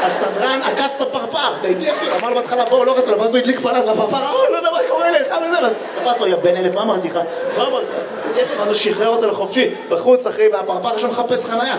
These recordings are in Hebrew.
הסדרן עקץ את הפרפר, דייתי אחי, אמר לו בהתחלה בואו, לא רצה, ואז הוא הדליק פנס והפרפר, לא יודע מה קורה לך, ואז תפס לו, יא בן אלף, מה אמרתי לך? מה אמרתי לך? ואז הוא שחרר אותו לחופשי, בחוץ אחי, והפרפר שם מחפש חניה.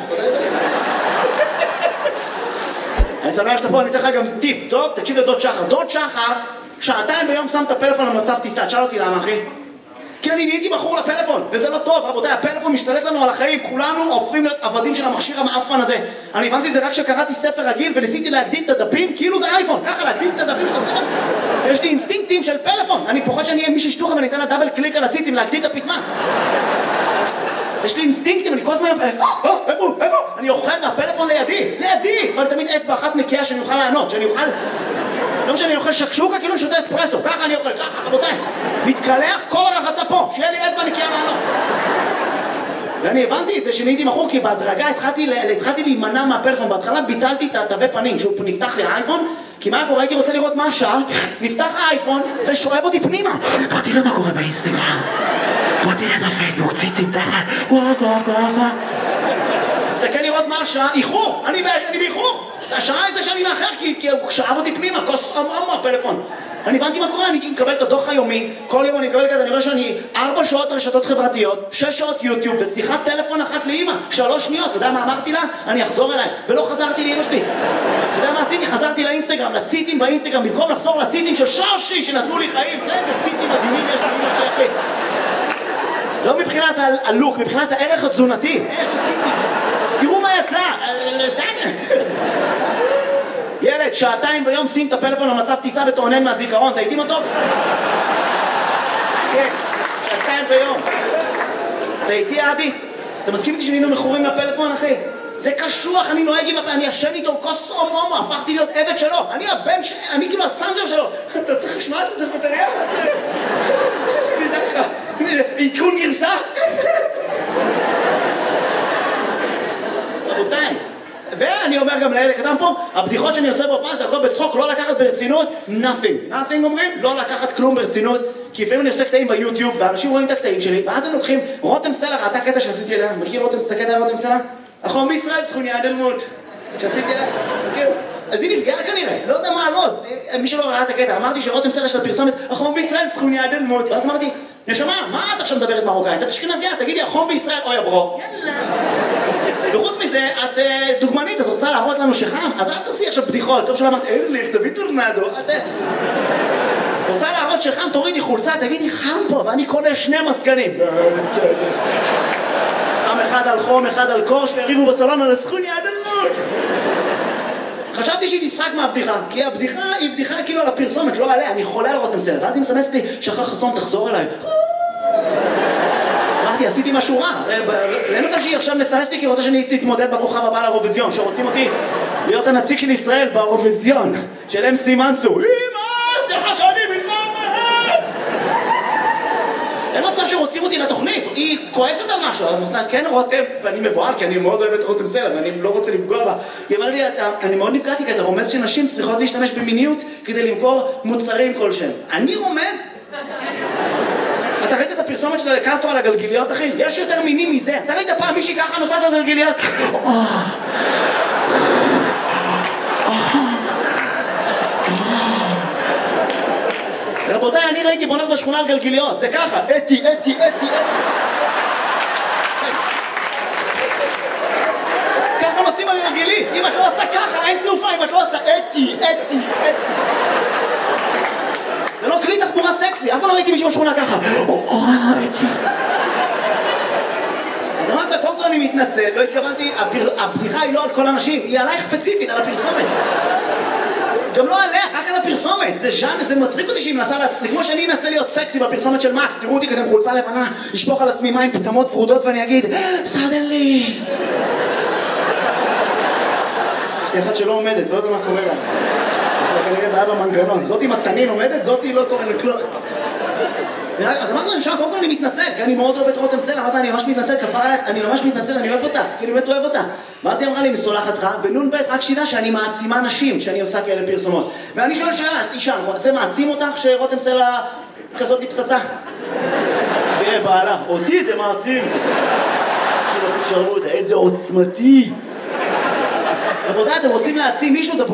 אני שמח שאתה פה, אני אתן לך גם טיפ, טוב? תקשיב לדוד שחר. דוד שחר, שעתיים ביום שם את הפלאפון במצב טיסה, תשאל אותי למה אחי? כי אני נהייתי בחור לפלאפון, וזה לא טוב, רבותיי, הפלאפון משתלט לנו על החיים, כולנו הופכים להיות עבדים של המכשיר המאפן הזה. אני הבנתי את זה רק כשקראתי ספר רגיל וניסיתי להקדים את הדפים, כאילו זה אייפון, ככה להקדים את הדפים של הספר. יש לי אינסטינקטים של פלאפון, אני פוחד שאני אהיה מישהו שטוחה ואני אתן לה דאבל קליק על הציצים להקדים את הפתמה. יש לי אינסטינקטים, אני כל הזמן איפה? אני אוכל מהפלאפון לידי, אבל תמיד אצבע אחת נקייה שאני אוכל לענות, שאני אוכל... לא משנה, אני אוכל שקשוקה כאילו אני שותה אספרסו, ככה אני אוכל, ככה, רבותיי. מתקלח כל הרחצה פה, שיהיה לי אצבע נקייה לענות. ואני הבנתי את זה שנהייתי מכור, כי בהדרגה התחלתי להימנע מהפלאפון. בהתחלה ביטלתי את התווי פנים, שהוא נפתח לי האייפון, כי מה קורה? הייתי רוצה לראות מה השעה, נפתח האייפון ושואב אותי פנימה. בוא תראה מה קורה באינסטגרם, בוא תראה בפייסבוק, ציצים תחת, מסתכל לראות מה השעה, איחור, אני באיחור. השעה זה שאני מאחר, כי הוא שאב אותי פנימה, כוס הפלאפון. אני הבנתי מה קורה, אני מקבל את הדוח היומי, כל יום אני מקבל כזה, אני רואה שאני 4 שעות רשתות חברתיות, 6 שעות יוטיוב, ושיחת טלפון אחת לאמא, 3 שניות, אתה יודע מה אמרתי לה? אני אחזור אלייך, ולא חזרתי לאמא שלי. אתה יודע מה עשיתי? חזרתי לאינסטגרם, לציצים באינסטגרם, במקום לחזור לציצים של שושי שנתנו לי חיים. איזה ציצים מדהימים יש לאמא שלי אחי. לא מבחינת הלוק, מבחינת הערך התזונתי. יש לי ציצים. תראו מה יצא. ילד, שעתיים ביום שים את הפלאפון במצב טיסה ותעונן מהזיכרון, אתה איתי מתוק? כן, שעתיים ביום. אתה איתי עדי? אתה מסכים איתי שנהיינו מכורים לפלאפון אחי? זה קשוח, אני נוהג עם... אני ישן איתו כוס הומו, הפכתי להיות עבד שלו. אני הבן אני כאילו הסנג'ר שלו. אתה צריך לשמוע את זה בטריה? אני יודע לך, עדכון גרסה? רבותיי. ואני אומר גם לילד קטן פה, הבדיחות שאני עושה בהופעה זה הכל בצחוק, לא לקחת ברצינות, nothing אומרים, לא לקחת כלום ברצינות, כי לפעמים אני עושה קטעים ביוטיוב, ואנשים רואים את הקטעים שלי, ואז הם לוקחים, רותם סלע, ראתה קטע שעשיתי אליה, מכיר רותם, סתקט על רותם סלע? החום בישראל, סכוניה דלמות, שעשיתי אליה, מכיר? אז היא נפגעה כנראה, לא יודע מה לא, מי שלא ראה את הקטע, אמרתי שרותם סלע של הפרסומת, החום בישראל, סכוניה דלמות, ואז אמרתי, נשמה, מה את עכשיו מדברת מרוקאית? את אשכנזייה, תגידי, החום בישראל, אוי הברוך. יאללה. וחוץ מזה, את דוגמנית, את רוצה להראות לנו שחם? אז אל תעשי עכשיו בדיחות, טוב שלא אמרת, ארליך, תביא טורנדו, את רוצה להראות שחם, תורידי חולצה, תגידי, חם פה, ואני קונה 2 מזגנים. שם אחד על חום, אחד על קור, שהריבו בסלון על הסכוניה דלמות. חשבתי שהיא תצחק מהבדיחה, כי הבדיחה היא בדיחה כאילו על הפרסומת, לא עליה, אני חולה על רותם סלע, ואז היא מסמסת לי, שחר חסון, תחזור אליי. אמרתי, עשיתי משהו רע, אין מצב שהיא עכשיו מסמסת לי כי רוצה שאני תתמודד בכוכב הבא לאירוויזיון, שרוצים אותי להיות הנציג של ישראל באירוויזיון, של MC מנצור. אמא, סליחה שאני מתנהל! אין מצב שרוצים אותי לתוכנית, היא כועסת על משהו, כן רותם, ואני מבועל כי אני מאוד אוהב את רותם סלע ואני לא רוצה לפגוע בה. היא אמרה לי, אני מאוד נפגעתי כי אתה רומז שנשים צריכות להשתמש במיניות כדי למכור מוצרים כלשהם. אני רומז? אתה ראית את הפרסומת שלה לקסטרו על הגלגיליות אחי? יש יותר מינים מזה. אתה ראית פעם מישהי ככה נוסעת על הגלגיליות? רבותיי, אני ראיתי בונות בשכונה על גלגיליות, זה ככה, אתי. ככה נוסעים על גלגילית, אם את לא עושה ככה, אין תנופה, אם את לא עושה אתי. זה לא כלי תחבורה סקסי, אף פעם לא ראיתי מישהו בשכונה ככה. אז אמרת לה, קודם כל אני מתנצל, לא התכוונתי, הבדיחה היא לא על כל אנשים, היא עלייך ספציפית, על הפרסומת. גם לא עליה, רק על הפרסומת, זה ז'אנר, זה מצחיק אותי שהיא מנסה להצחיק, כמו שאני אנסה להיות סקסי בפרסומת של מקס, תראו אותי כזה עם חולצה לבנה, לשפוך על עצמי מים פטמות ורודות ואני אגיד, סדנלי. יש לי אחת שלא עומדת, לא יודע מה קורה לה. יש לה כנראה בעיה במנגנון, זאת עם התנין עומדת, זאת היא לא קורה לכלום. אז אמרתי לו, נשאר, קודם כל אני מתנצל, כי אני מאוד אוהב את רותם סלע, אמרתי, אני ממש מתנצל, כפרה עליך, אני ממש מתנצל, אני אוהב אותה, כי אני באמת אוהב אותה. ואז היא אמרה לי, מסולחת לך, ונון ב' רק שידע שאני מעצימה נשים, שאני עושה כאלה פרסומות. ואני שואל שאלה, אישה, זה מעצים אותך שרותם סלע כזאת היא פצצה? תראה, בעלה, אותי זה מעצים. עשו לך אפשרות, איזה עוצמתי. רבותיי, אתם רוצים להעצים מישהו?